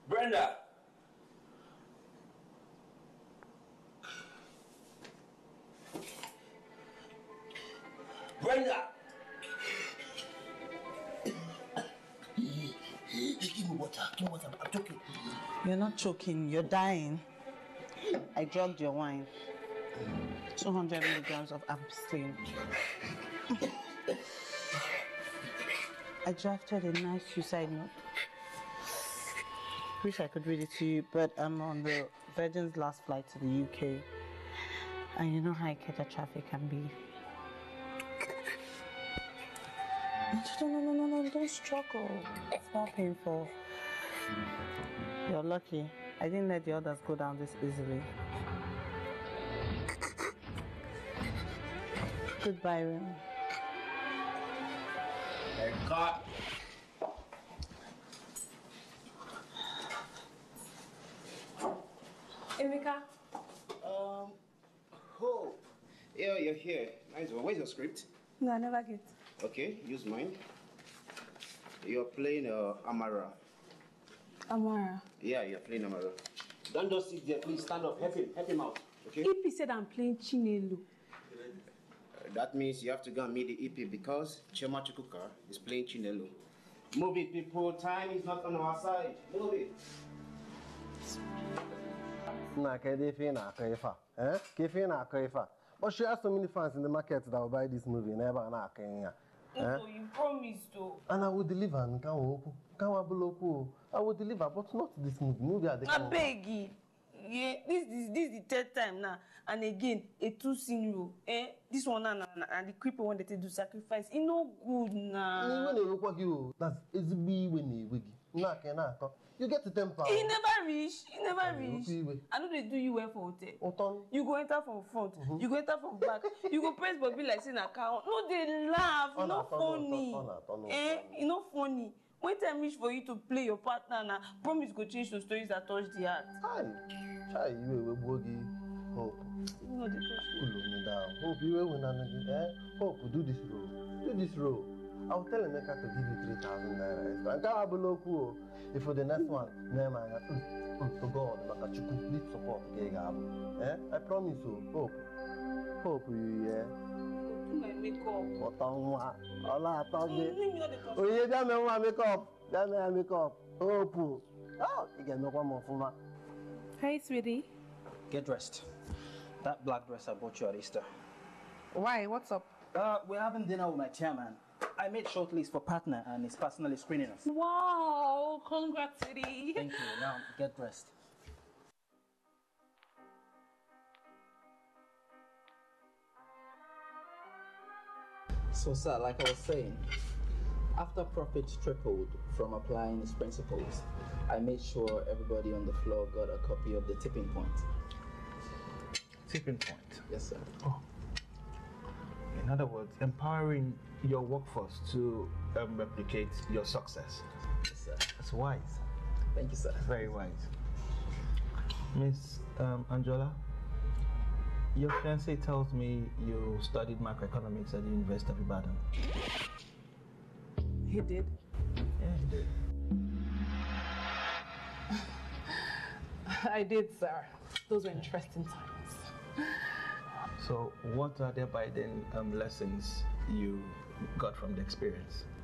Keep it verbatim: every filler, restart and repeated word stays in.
Brenda! Brenda! Give me water, give me water, I'm choking. You're not choking, you're dying. I drugged your wine. two hundred milligrams of ampicillin. I drafted a nice suicide note. Wish I could read it to you, but I'm on the Virgin's last flight to the U K. And you know how Ikeja traffic can be. No, no, no, no, no, don't struggle. It's not painful. You're lucky. I didn't let the others go down this easily. Goodbye, Remy. Thank God. Emeka. Um, Hope. Yeah, you're here. Nice one. Where's your script? No, I never get. Okay, use mine. You're playing uh, Amara. Amara. Yeah, you're playing Amara. Don't just sit there, please stand up. Help him, help him out. Okay? E P said I'm playing Chinelo. Uh, that means you have to go and meet the E P because Chema Chukuka is playing Chinelo. Move it, people. Time is not on our side. Move it. Nah, eh? But she has so many fans in the market that will buy this movie. Never na Kenya. Oh, you promised though. And I will deliver. I will deliver, but not this movie. Movie at the I beg you. Yeah, this is this is the third time now, and again a two scene rule. Eh, this one and and the creeper one that they do sacrifice. It no good now. That's it's be when he wiggy. You get to temper. He never reach. He never reach. I know they do you well for hotel. You go enter from front. Mm-hmm. You go enter from back. You go press Bobby like saying a cow. No, they laugh. It's not funny. Eh, it's not funny. When time reach for you to play your partner now, promise go change those stories that touch the heart. Hi. Chai, you will boogie. Hope. You know the touch. Cool me down. Hope you will win and eh? Hope do this role. Do this role. I'll tell Emeka to give you three thousand naira. And can't have a local. If for the next one, name I to God, Maka you complete support. Eh? I promise you. Hope. Hope you yeah. My makeup. What on all I thought oh, you don't know my makeup. Don't know my makeup. Hope. Oh, you get no one more for me. Hey, sweetie. Get dressed. That black dress I bought you at Easter. Why? What's up? Uh, we're having dinner with my chairman. I made shortlist for partner and he's personally screening us. Wow! Congrats, sweetie. Thank you. Now, get dressed. So, sir, like I was saying, after profits tripled from applying these principles, I made sure everybody on the floor got a copy of the tipping point. Tipping point? Yes, sir. Oh. In other words, empowering your workforce to um, replicate your success. Yes, sir. That's wise. Thank you, sir. Very wise. Miss um, Angela, your fiancé tells me you studied macroeconomics at the University of Ibadan. He did? Yeah, he did. I did, sir. Those were interesting times. So what are the abiding um, lessons you got from the experience?